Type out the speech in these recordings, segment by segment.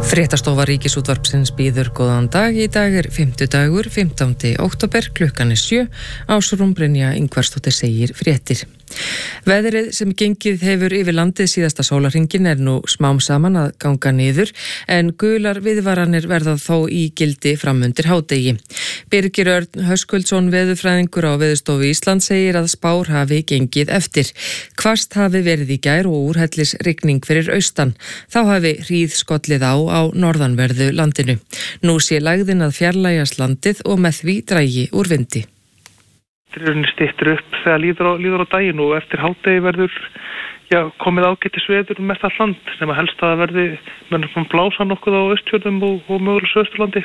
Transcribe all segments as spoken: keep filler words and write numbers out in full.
Fréttastofa Ríkisútvarpsins býður góðan dag. Í dag er fimmtudagur, fimmtándi október, klukkan er sjö. Ásrún Brynja Ingvarsdóttir segir fréttir. Veðrið sem gengið hefur yfir landið síðasta sólarhringinn er nú smám saman að ganga niður, en gular viðvaranir verða þó í gildi framundir hádegi. Birgir Örn Höskuldsson, veðurfræðingur á Veðurstofu Íslands, segir að spár hafi gengið eftir. Hvasst hafi verið í gær og úrhellis rigning fyrir austan. Þá hafi hríð skollið á á norðanverðu landinu. Nú sé lægðin að fjarlægjast landið og með því dragi úr vindi. Þetta styttir upp þegar líður á, líður á daginn og eftir hádegi verður já, komið ágætis veður með það land sem að helst að verði með blása nokkuð á Austfjörðum og, og mögulega Suðausturlandi.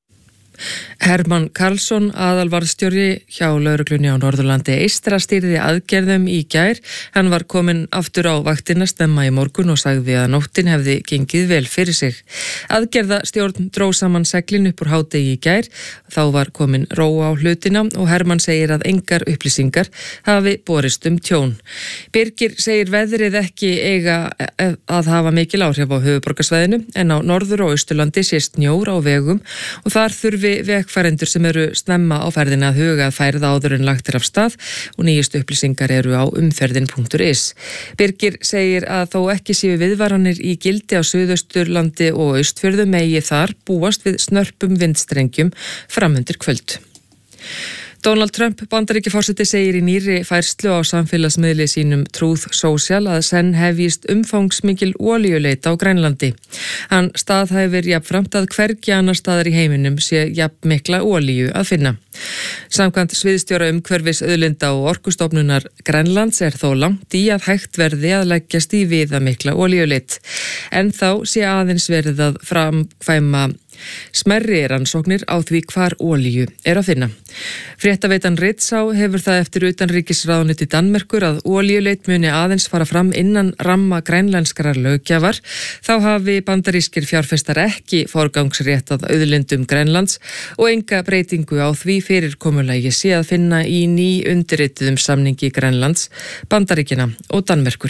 Hermann Karlsson, aðalvarðstjóri hjá lögreglunni á Norðurlandi eystra, stýrði aðgerðum í gær. Hann var kominn aftur á vaktina snemma í morgun og sagði að nóttin hefði gengið vel fyrir sig. Aðgerðastjórn dró saman seglin upp úr hádegi í gær. Þá var kominn ró á hlutina og Hermann segir að engar upplýsingar hafi borist um tjón. Birgir segir veðrið ekki eiga að hafa mikil áhrif á höfuðborgarsvæðinu, en á Norður- og Austurlandi sé snjór á vegum og þar þurfi vegfarendur sem eru snemma á ferðina að huga að færð áður en lagt er af stað og nýjustu upplýsingar eru á umferðin punktur is. Birgir segir að þó ekki séu viðvaranir í gildi á Suðausturlandi og Austfjörðum megi þar búast við snörpum vindstrengjum framundir kvöld. Donald Trump, Bandaríkjaforseti, segir í nýrri færslu á samfélagsmiðli sínum Truth Social að senn hefjist umfangsmikil olíuleit á Grænlandi. Hann staðhæfir jafnframt að hvergi annar staðar í heiminum sé jafn mikla olíu að finna. Samkvæmt sviðstjóra umhverfis auðlinda og orkustofnunar Grænlands er þó langt í að hægt verði að leggjast í viðamikla olíuleit. En þá sé aðeins verið að framkvæma smerri rannsóknir á því hvar olíu er að finna. Fréttaveitan Ritzau hefur það eftir utanríkisráðuneyti Danmerkur að olíuleit muni aðeins fara fram innan ramma grænlenskrar löggjafar. Þá hafi bandarískir fjárfestar ekki forgangsrétt að auðlindum Grænlands og enga breytingu á því fyrirkomulagi sé að finna í ný undirrituðum samningi Grænlands, Bandaríkjanna og Danmerkur.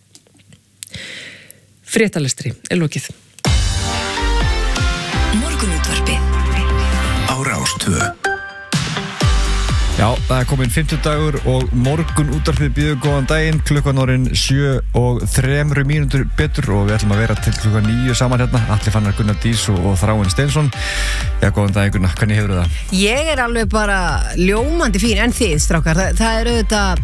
Fréttalestri er lokið. Á Rás tvö. Já, það er komin fimmtudagur og morgun útvarpið býður góðan daginn, klukkan orðin sjö og þremur mínútur betur og við ætlum að vera til klukkan níu saman hérna. Atli Fannar, Gunnar Dís og, og Þráinn Steinsson. Já, góðan daginn Gunnar, hvernig hefur það? Ég er alveg bara ljómandi fín, en þið strákar, það, það er auðvitað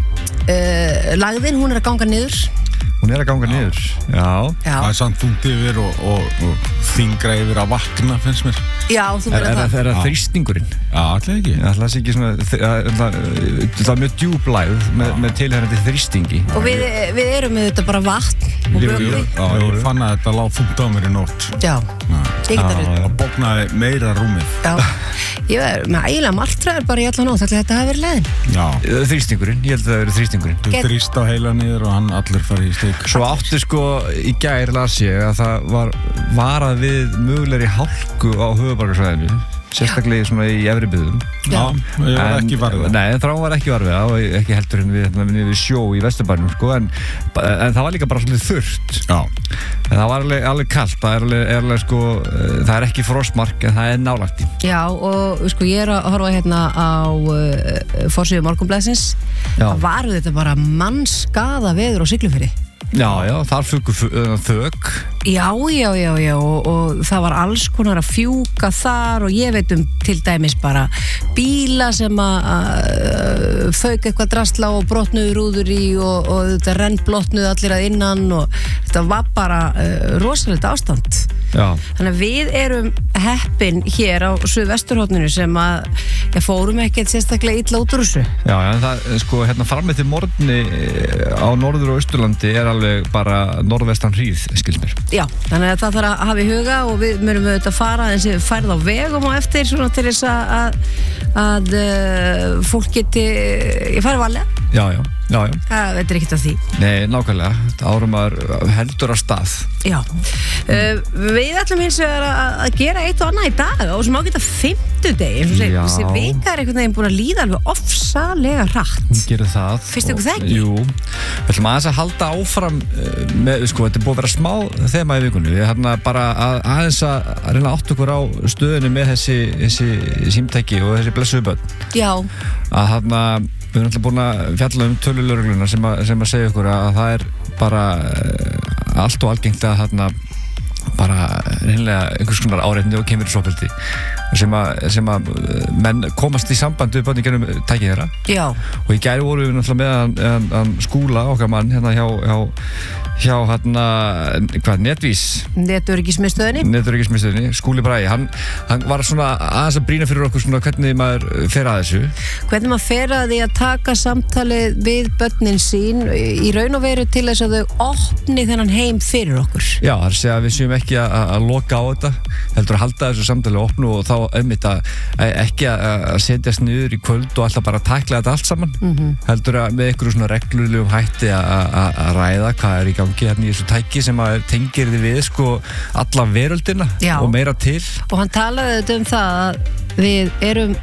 uh, lagðin, hún er að ganga niður. Hún er að ganga já. niður, já. já. Það er samt þungt yfir og, og, og þyngra yfir að vakna, finnst mér. Já, þú Er, verður er, það. er það þrýstingurinn? Já, allir ekki. Já, það sé ekki svona, það, það, það er mjög djúplæð með, með tilhærandi þrýstingi. Og við, við erum með þetta bara vatn og Jú, vökvi. jú. Já, ég fann að þetta lág þungt á mér í nótt. Já, ég get það. Það bóknaði meira rúmið. Já, ég er með ægilega martraður bara í allan nótt, ætli þetta hafi verið leiðin. Já. Þrýstingurinn, ég held að það hefur verið þrýstingurinn. Þú Get- þrýst á heila niður og hann allir farið í stík. Svo áttu sko í gær las ég að það var varað við mögulegri hálku á höfuðborgarsvæðinu, sérstaklega svona í efri byggðum. Já. Já, ég var ekki varðið. Nei, Þráinn var ekki varðið það og ekki heldur en við, við, við sjó í Vesturbænum sko, en, en það var líka bara svolítið þurrt. Já. En það var alveg, alveg kalt, það er alveg, er alveg sko, það er ekki frostmark en það er nálægt í. Já, og sko ég er að horfa hérna á uh, forsíðu Morgunblaðsins. Já. Það var þetta bara mannskaða veður á Siglufirði. Já, já, þar fuku þök. Já, já, já, já, og, og það var alls konar að fjúka þar og ég veit um til dæmis bara bíla sem að uh, fauk eitthvað drasla og brotnuðu rúður í og, og þetta rennblotnuðu allir að innan og þetta var bara uh, rosalegt ástand. Já. Þannig að við erum heppin hér á Suðvesturhorninu sem að ég fórum ekkert sérstaklega illa út úr þessu. Já, já, það, sko, hérna fram eftir morgni á Norður- og Austurlandi er alveg bara norðvestan hríð, skilst mér. Já, þannig að það þarf að hafa í huga og við munum auðvitað að fara eins og færð á vegum og eftir svona til þess að, að, að uh, fólk geti, ég færi valega. Já, já, já, já. Það veitir ekkert af því. Nei, nákvæmlega, þetta árum að heldur að stað. Já, uh, við ætlum hins vegar að, að gera eitt og annað í dag og sem ágæta fimmtudegi, eins og segir, Já. þessi vika er einhvern veginn búin að líða alveg ofsalega hratt. Hún gerir það. Finnst ykkur það ekki? Jú, við ætlum aðeins að halda áfram með, sko, þetta er búið að vera smá þema í vikunni. Við hérna bara að, aðeins að reyna að átta okkur á stöðunni með þessi, þessi símtæki og þessi blessuðu börn. Já. Að hérna, við erum alltaf búin að fjalla um tölu lögregluna sem að, sem að segja okkur að það er bara allt og algengt að hérna bara reynilega einhvers konar áreitni og kynferðisofbeldi sem að, sem að menn komast í samband við börn í gennum tækið þeirra. Já. Og í gær voru við náttúrulega með hann, hann, hann Skúla, okkar mann, hérna hjá, hjá, hjá hérna, hvað, Netvís? Netöryggismiðstöðinni. Netöryggismiðstöðinni, Skúli Bragi. Hann, hann var svona aðeins að brýna fyrir okkur svona hvernig maður fer að þessu. Hvernig maður fer að því að taka samtalið við börnin sín í raun og veru til þess að þau opni þennan heim fyrir okkur. Já, það er að segja að við séum ekki að, að loka á þetta, heldur að halda þessu samtalið opnu og þá einmitt að ekki að setjast niður í kvöld og alltaf bara tækla þetta allt saman. Mm-hmm. Heldur að með einhverju svona reglulegum hætti að ræða hvað er í gangi hérna í þessu tæki sem að tengir þið við sko alla veröldina. Já. Og meira til. Og hann talaði þetta um það að við erum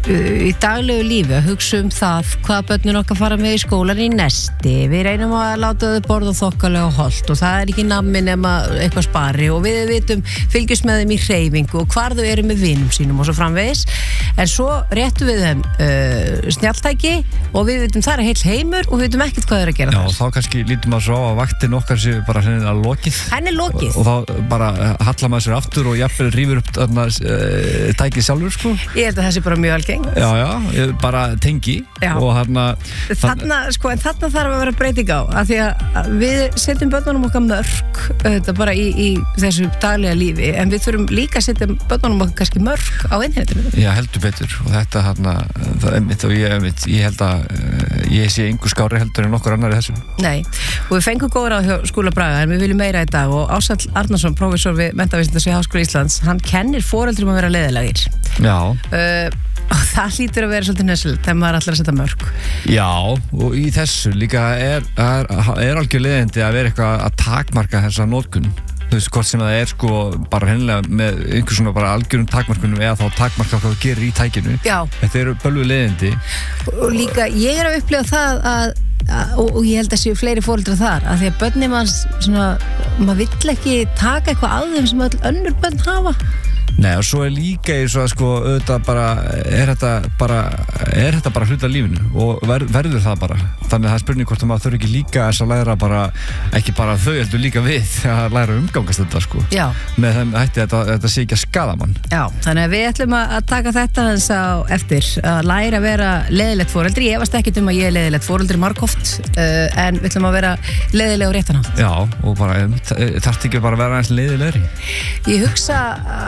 í daglegu lífi að hugsa um það hvað börnin okkar fara með í skólan í nesti. Við reynum að láta þau borða þokkalega og hollt og það er ekki nammi nema eitthvað spari og við vitum fylgjast með þeim í hreyfingu og hvar þau eru með vinum sínum og svo framvegis. En svo réttum við þeim uh, snjalltæki og við vitum það er heill heimur og við vitum ekkert hvað þau eru að gera. Já, og þá kannski lítum maður svo á að vaktin okkar sé bara henni að lokið. Henni er lokið. Og, og þá bara hallar maður sér aftur og jafnvel rífur upp þarna uh, tækið sjálfur sko. Ég held að það sé bara mjög algengt. Já, já, bara tengi. Já. Og þarna þarna, sko, en þarna þarf að vera breyting á af því að við setjum börnunum okkar mörk þetta bara í, í þessu daglega lífi en við þurfum líka að setja börnunum okkar kannski mörk á internetinu. Já, heldur betur og þetta þarna það er mitt og ég, mitt, ég held að ég sé engu skári heldur en nokkur annar í þessu. Nei, og við fengum góður á Skúla Braga en við viljum meira í dag og Ársæll Arnarsson, prófessor við Menntavísindasvið Háskóla Íslands, hann kennir foreldrum að vera leiðilegir. Já. Uh, og það hlýtur að vera svolítið nöðsynlegt þegar maður ætlar að setja mörk. Já, og í þessu líka er, er, er algjör leiðindi að vera eitthvað að takmarka þessa notkun. Þú veist, hvort sem það er sko bara hennilega með einhvers svona bara algjörum takmarkunum eða þá takmarka hvað þú gerir í tækinu. Já. Þetta eru bölvu leiðindi. Og líka, ég er að upplifa það að og, og ég held að séu fleiri foreldrar þar að því að börnin manns svona, maður vill ekki taka eitthvað að þeim sem öll önnur börn hafa. Nei, og svo er líka í svo að sko auðvitað bara er þetta bara er þetta bara hluta af lífinu og ver, verður það bara. Þannig að það er spurning hvort maður þurfi ekki líka þess að læra bara ekki bara þau heldur líka við að læra umgangast þetta sko. Já. Með þeim hætti þetta, þetta sé ekki að skaða mann. Já, þannig að við ætlum að taka þetta hans á eftir að læra að vera leiðilegt foreldri. Ég efast ekkert um að ég er leiðilegt foreldri margoft uh, en við ætlum að vera leiðileg og réttan hátt. Já, og bara þarf ekki bara að vera aðeins leiðilegri. Ég hugsa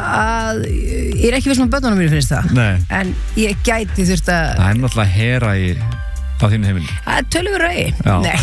að ég er ekki viss með börnunum mínu finnst það. Nei. En ég gæti þurft að það er náttúrulega hera í á þínu heimili. Það er tölvur rauði. Nei.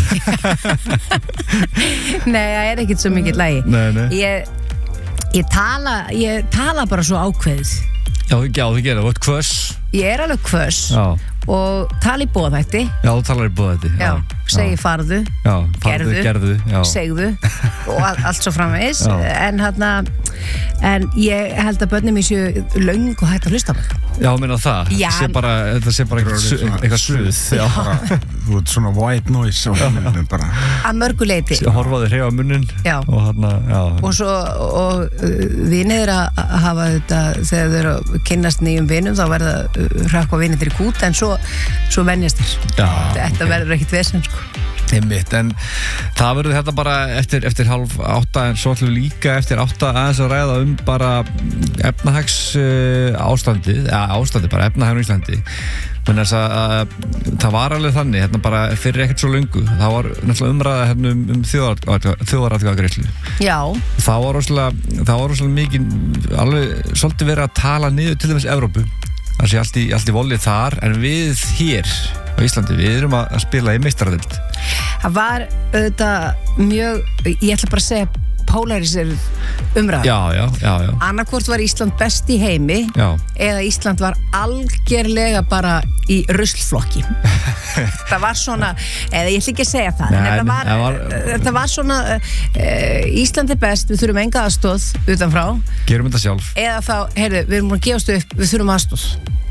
Nei, það er ekkert svo mikið lagi. Nei, nei. Ég, ég tala ég tala bara svo ákveðið. Já, já, þú gerir, þú ert hvöss. Ég er alveg hvöss. Já. Og tala í boðhætti. Já, þú talar í boðhætti. Já, segi farðu, já, farðu gerðu, gerðu já. Segðu og all, allt svo framvegis. En hérna, en ég held að börnum mér séu löng og hægt að hlusta á mig. Já, minna það. Já. Sé bara, þetta sé bara eitthvað suð. Já. Þú ert svona white noise á muninu bara. Að mörguleiti. Horfaði hrefa munnin. Já. Og hérna, já. Og svo, og vinir að hafa þetta, þegar þau eru að kynnast nýjum vinum, þá verða hrökkva vinir til í kút, en svo, svo venjast þér. Já. Þetta verður ekkit vesen, sko. Einmitt, en það verður þetta bara eftir, eftir halv átta en svo ætlum við líka eftir átta aðeins að ræða um bara efnahags uh, ástandið, ja, ástandið bara efnahagur í Íslandi. Men þess að, að það var alveg þannig, hérna bara fyrir ekkert svo löngu, það var náttúrulega umræða hérna um, um þjóðaratkvæðagreiðslu. Já. Það var rosalega, það var rosalega mikið, alveg svolítið verið að tala niður til dæmis Evrópu. Það sé allt í, allt í volið þar, en við hér á Íslandi, við erum að spila í meistaradeild. Það var auðvitað mjög, ég ætla bara að segja polarisir umræða. Já, já, já, já. Annarkvort var Ísland best í heimi já. Eða Ísland var algerlega bara í ruslflokki. Það var svona, eða ég ætla ekki að segja það, Nei, en þetta var, var, þetta var svona uh, Ísland er best, við þurfum enga aðstóð utanfrá. Gerum þetta sjálf. Eða þá, heyrðu, við erum búin að gefast upp, við þurfum aðstóð.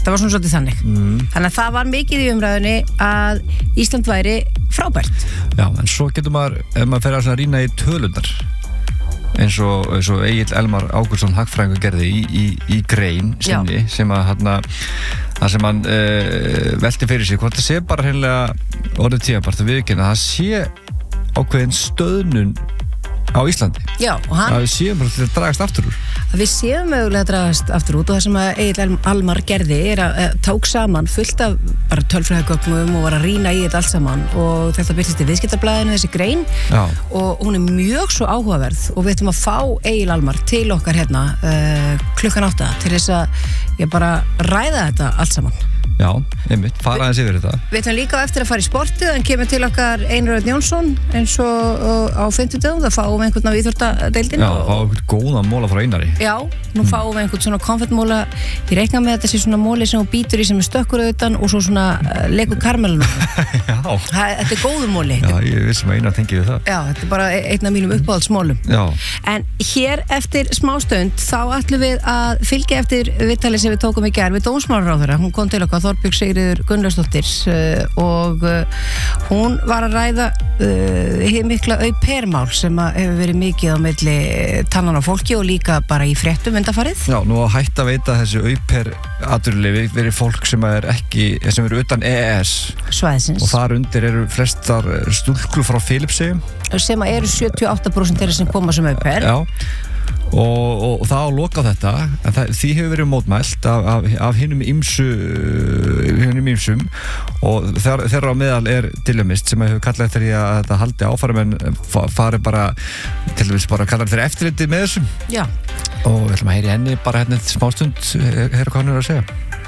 það var svona svolítið þannig mm. þannig að það var mikið í umræðunni að Ísland væri frábært. Já, en svo getur maður, ef maður fer að rýna í tölundar eins og, eins og Egill Elmar Ágústsson hagfræðingur gerði í, í, í grein sinni Já. sem að hann það sem hann uh, velti fyrir sig hvort það sé bara hreinlega orðið tímabært að viðurkenna að það sé ákveðin stöðnun á Íslandi. Já, og hann... Að við séum bara til að dragast aftur úr. Að við séum mögulega að dragast aftur út og það sem að Egill Almar gerði er að, að tók saman fullt af bara tölfræðigögnum og var að rýna í þetta allt saman og þetta birtist í Viðskiptablaðinu þessi grein Já. Og hún er mjög svo áhugaverð og við ætlum að fá Egill Almar til okkar hérna uh, klukkan átta til þess að ég bara ræða þetta allt saman. Já, einmitt, fara aðeins yfir þetta. Við ætlum líka eftir að fara í sportið en kemur til okkar Einar Örn Jónsson eins og, og á fimmtudögum það fáum við einhvern af íþróttadeildin. Já, og... fáum einhvern góðan móla frá Einari. Já, nú mm. fáum við einhvern svona konfettmóla. Ég reikna með þetta sé svona móli sem hún býtur í sem er stökkur auðvitað og svo svona uh, leikur karmeluna. Já. Það, þetta er góður móli. Já, ég vissum að Einar tengið við það. Já, þetta er bara einn af mínum uppáhaldsmólum. Já. En hér eftir smástund þá ætlum við að fylgja eftir viðtali sem við tókum í gær við dómsmálaráðherra. Hún kom til okkar, Þorbjörg Sigríður Gunnlaugsdóttir uh, og uh, hún var að ræða uh, hið mikla au pair-mál sem hefur verið mikið á milli tannan á fólki og líka bara í fréttum undanfarið. Já, nú að hætta að veita þessi au pair-atvinnuleyfi verið fólk sem er ekki, sem eru utan E E S svæðisins og þar undir eru flestar stúlkur frá Filippseyjum sem eru sjötíu og átta prósent þeirra sem koma sem au pair. Já. Og, og, og það á loka á þetta en það, því hefur verið mótmælt af, af, af hinnum ýmsu hinnum ýmsum og þeirra á meðal er Diljamist sem hefur kallað eftir því að þetta haldi áfærum en fari bara til dæmis bara kallar fyrir eftirliti með þessum. Já. Og við ætlum að heyri henni bara hérna smá stund heyra hvað hann er að segja.